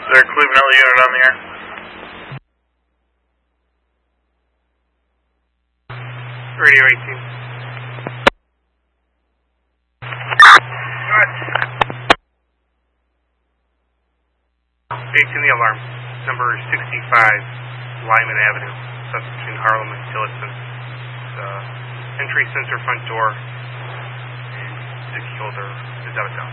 there a Cleveland LE unit on the air? Radio 18. What? 18 the alarm. Number 65, Lyman Avenue. That's between Harlem and Tillotson. Entry sensor front door. And Dick Holder is out of town.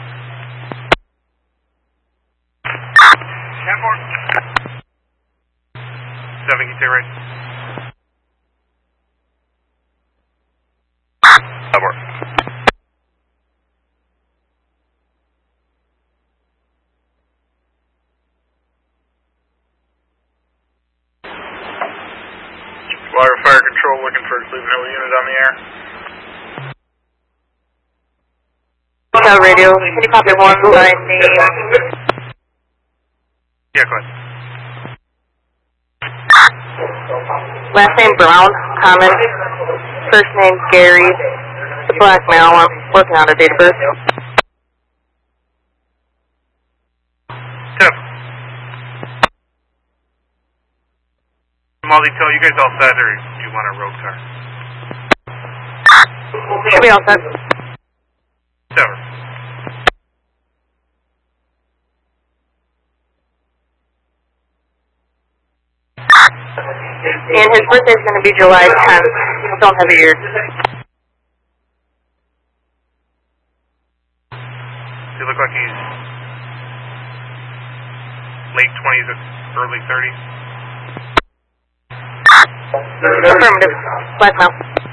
10-4. 7, can you say right? 10-4. Water Fire Control looking for a Cleveland LE unit on the air. Hotel radio, can you copy one by name? Yeah, go ahead. Last name Brown, common. First name Gary. The black male, I'm working on a date of birth. 10. Molly, tell you guys all set, or do you want a road car? Should be all set. 7. And his birthday's going to be July 10th. Don't have a year. Does he look like he's late 20s or early 30s? Affirmative. Black male.